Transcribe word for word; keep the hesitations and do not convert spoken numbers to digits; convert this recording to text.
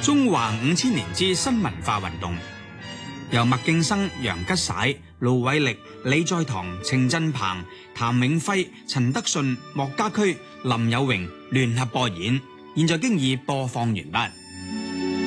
中華五千年之新文化運動，由麥敬生、楊吉璽、盧偉力、李在堂、程振鵬、譚永輝、陳德順、莫家駒、林有榮聯合播演，現在經已播放完畢。